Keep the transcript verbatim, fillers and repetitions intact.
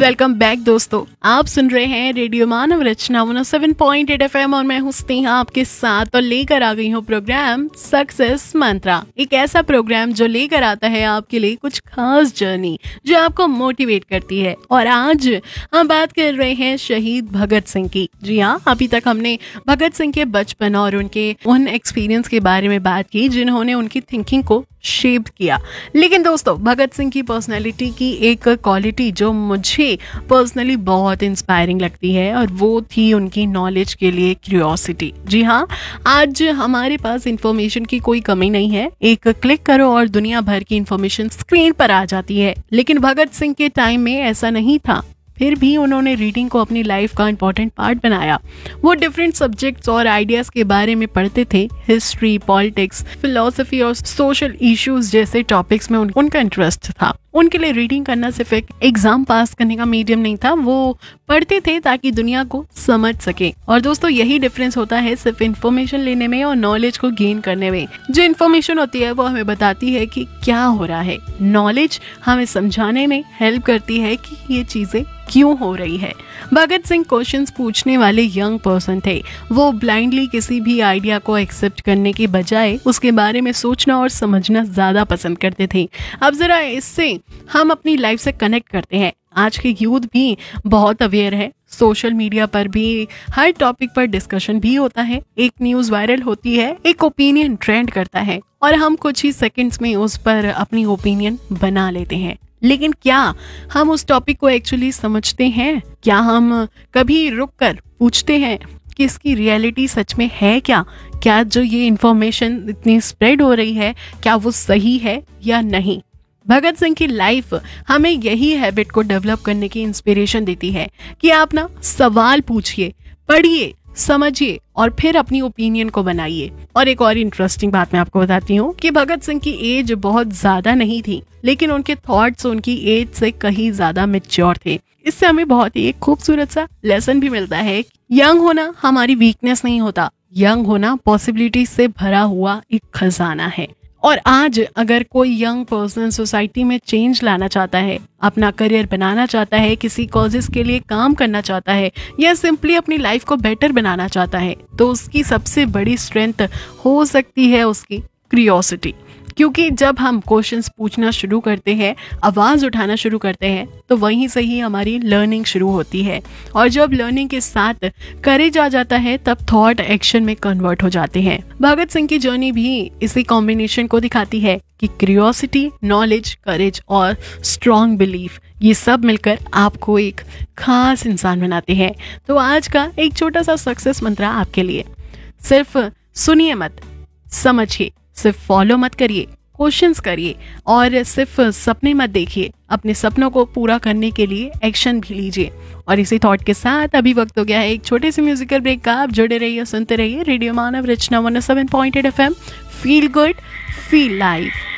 Welcome back दोस्तों, आप सुन रहे हैं रेडियो मानव रचना one O seven point eight F M और मैं हूँ स्नेहा आपके साथ और लेकर आ गई हूँ प्रोग्राम सक्सेस मंत्रा। एक ऐसा प्रोग्राम जो लेकर आता है आपके लिए कुछ खास जर्नी जो आपको मोटिवेट करती है। और आज हम बात कर रहे हैं शहीद भगत सिंह की। जी हाँ, अभी तक हमने भगत सिंह के बचपन और उनके उन एक्सपीरियंस के बारे में बात की जिन्होंने उनकी थिंकिंग को शेप किया। लेकिन दोस्तों, भगत सिंह की पर्सनैलिटी की एक क्वालिटी जो मुझे पर्सनली बहुत इंस्पायरिंग लगती है और वो थी उनकी नॉलेज के लिए क्यूरियोसिटी। जी हाँ, आज हमारे पास इंफॉर्मेशन की कोई कमी नहीं है, एक क्लिक करो और दुनिया भर की इंफॉर्मेशन स्क्रीन पर आ जाती है। लेकिन भगत सिंह के टाइम में ऐसा नहीं था, फिर भी उन्होंने रीडिंग को अपनी लाइफ का इंपॉर्टेंट पार्ट बनाया। वो डिफरेंट सब्जेक्ट्स और आइडियाज के बारे में पढ़ते थे। हिस्ट्री, पॉलिटिक्स, फिलोसफी और सोशल इश्यूज जैसे टॉपिक्स में उन, उनका इंटरेस्ट था। उनके लिए रीडिंग करना सिर्फ एक एग्जाम पास करने का मीडियम नहीं था, वो पढ़ते थे ताकि दुनिया को समझ सके। और दोस्तों, यही डिफरेंस होता है सिर्फ इन्फॉर्मेशन लेने में और नॉलेज को गेन करने में। जो इन्फॉर्मेशन होती है वो हमें बताती है कि क्या हो रहा है, नॉलेज हमें समझाने में हेल्प करती है कि ये चीजें क्यों हो रही है। भगत सिंह क्वेश्चंस पूछने वाले यंग पर्सन थे। वो ब्लाइंडली किसी भी आइडिया को एक्सेप्ट करने के बजाय उसके बारे में सोचना और समझना ज्यादा पसंद करते थे। अब जरा इससे हम अपनी लाइफ से कनेक्ट करते हैं। आज के यूथ भी बहुत अवेयर है, सोशल मीडिया पर भी हर टॉपिक पर डिस्कशन भी होता है। एक न्यूज वायरल होती है, एक ओपिनियन ट्रेंड करता है और हम कुछ ही सेकंड्स में उस पर अपनी ओपिनियन बना लेते हैं। लेकिन क्या हम उस टॉपिक को एक्चुअली समझते हैं? क्या हम कभी रुक कर पूछते हैं कि इसकी रियलिटी सच में है क्या? क्या जो ये इंफॉर्मेशन इतनी स्प्रेड हो रही है, क्या वो सही है या नहीं? भगत सिंह की लाइफ हमें यही हैबिट को डेवलप करने की इंस्पिरेशन देती है कि आप ना सवाल पूछिए, पढ़िए, समझिए और फिर अपनी ओपिनियन को बनाइए। और एक और इंटरेस्टिंग बात मैं आपको बताती हूँ कि भगत सिंह की एज बहुत ज्यादा नहीं थी, लेकिन उनके थॉट्स उनकी एज से कहीं ज्यादा मैच्योर थे। इससे हमें बहुत ही एक खूबसूरत सा लेसन भी मिलता है। यंग होना हमारी वीकनेस नहीं होता, यंग होना पॉसिबिलिटी से भरा हुआ एक खजाना है। और आज अगर कोई यंग पर्सन सोसाइटी में चेंज लाना चाहता है, अपना करियर बनाना चाहता है, किसी कॉजेस के लिए काम करना चाहता है या सिंपली अपनी लाइफ को बेटर बनाना चाहता है, तो उसकी सबसे बड़ी स्ट्रेंथ हो सकती है उसकी क्यूरियोसिटी। क्योंकि जब हम क्वेश्चंस पूछना शुरू करते हैं, आवाज उठाना शुरू करते हैं, तो वहीं से ही हमारी लर्निंग शुरू होती है। और जब लर्निंग के साथ करेज आ जाता है, तब थॉट एक्शन में कन्वर्ट हो जाते हैं। भगत सिंह की जर्नी भी इसी कॉम्बिनेशन को दिखाती है कि क्यूरियोसिटी, नॉलेज, करेज और स्ट्रॉन्ग बिलीफ, ये सब मिलकर आपको एक खास इंसान बनाते हैं। तो आज का एक छोटा सा सक्सेस मंत्र आपके लिए, सिर्फ सुनिए मत, समझिए, सिर्फ फॉलो मत करिए, क्वेश्चंस करिए और सिर्फ सपने मत देखिए, अपने सपनों को पूरा करने के लिए एक्शन भी लीजिए। और इसी थॉट के साथ अभी वक्त हो गया है एक छोटे से म्यूजिकल ब्रेक का। आप जुड़े रहिए, सुनते रहिए रेडियो मानव रचना one O seven point eight F M. Feel good, feel live.